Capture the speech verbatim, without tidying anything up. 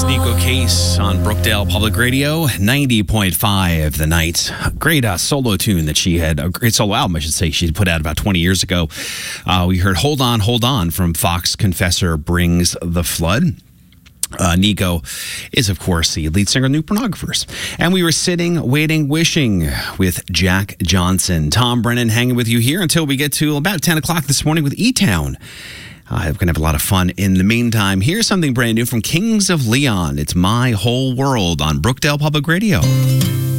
Nico Case on Brookdale Public Radio, ninety point five The Night. Great uh, solo tune that she had, a great solo album, I should say, she put out about twenty years ago. Uh, we heard Hold On, Hold On from Fox Confessor Brings the Flood. Uh, Nico is, of course, the lead singer of New Pornographers. And we were sitting, waiting, wishing with Jack Johnson. Tom Brennan hanging with you here until we get to about ten o'clock this morning with E-Town. Uh, we're going to have a lot of fun. In the meantime, here's something brand new from Kings of Leon. It's My Whole World on Brookdale Public Radio.